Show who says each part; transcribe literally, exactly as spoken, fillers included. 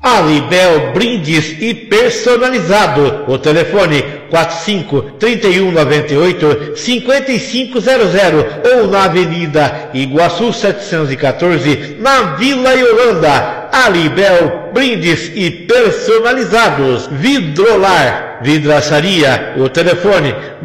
Speaker 1: Alibel Brindes e Personalizado. O telefone quatro cinco, três um nove oito, cinco cinco zero zero ou na Avenida Iguaçu setecentos e quatorze, na Vila Yolanda. Alibel Brindes e Personalizados. Vidrolar, vidraçaria. O telefone